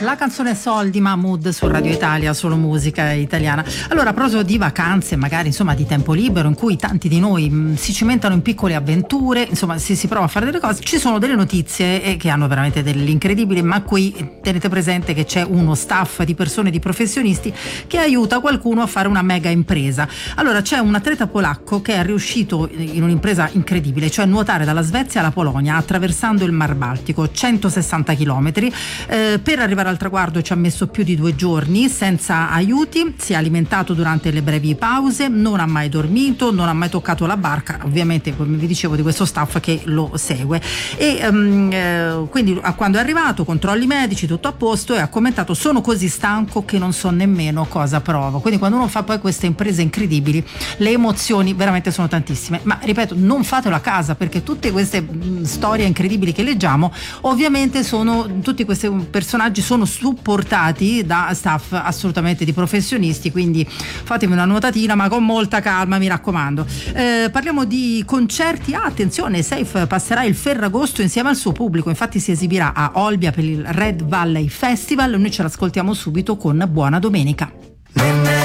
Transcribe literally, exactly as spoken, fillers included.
La canzone Sol di Mahmood su Radio Italia, solo musica italiana. Allora, a proposito di vacanze, magari insomma di tempo libero, in cui tanti di noi mh, si cimentano in piccole avventure, insomma si, si prova a fare delle cose, ci sono delle notizie eh, che hanno veramente dell'incredibile, ma qui tenete presente che c'è uno staff di persone, di professionisti che aiuta qualcuno a fare una mega impresa. Allora, c'è un atleta polacco che è riuscito in un'impresa incredibile, cioè nuotare dalla Svezia alla Polonia attraversando il Mar Baltico, centosessanta chilometri, eh, per arrivare al traguardo ci ha messo più di due giorni senza aiuti, si è alimentato durante le brevi pause, non ha mai dormito, non ha mai toccato la barca, ovviamente come vi dicevo di questo staff che lo segue, e um, eh, quindi quando è arrivato controlli medici, tutto a posto, e ha commentato: sono così stanco che non so nemmeno cosa provo. Quindi quando uno fa poi queste imprese incredibili, le emozioni veramente sono tantissime, ma ripeto, non fatelo a casa, perché tutte queste mh, storie incredibili che leggiamo ovviamente sono, tutti questi personaggi sono supportati da staff assolutamente di professionisti, quindi fatemi una nuotatina ma con molta calma, mi raccomando. Eh, parliamo di concerti. Ah, attenzione, Safe passerà il Ferragosto insieme al suo pubblico, infatti si esibirà a Olbia per il Red Valley Festival. Noi ce l'ascoltiamo subito con Buona Domenica.